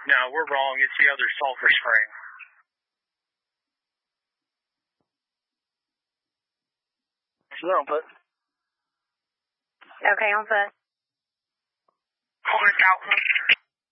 No, we're wrong. It's the other sulfur spring. They're on foot. Okay, on foot. Hold it out.